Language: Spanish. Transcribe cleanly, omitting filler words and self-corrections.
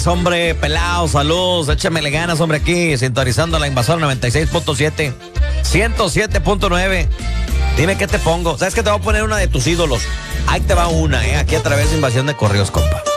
Hombre, pelado, saludos, échamele ganas, hombre, aquí, sintonizando la Invasora 96.7, 107.9. Dime qué te pongo. ¿Sabes que te voy a poner una de tus ídolos? Ahí te va una, aquí a través de Invasión de Correos, compa.